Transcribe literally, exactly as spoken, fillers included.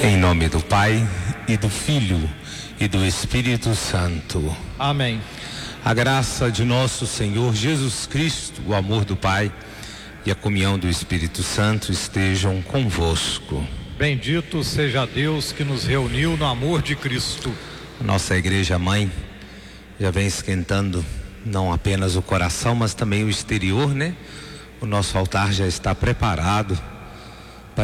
Em nome do Pai, e do Filho, e do Espírito Santo. Amém. A graça de nosso Senhor Jesus Cristo, o amor do Pai e a comunhão do Espírito Santo estejam convosco. Bendito seja Deus que nos reuniu no amor de Cristo. A nossa Igreja Mãe já vem esquentando não apenas o coração, mas também o exterior, né? O nosso altar já está preparado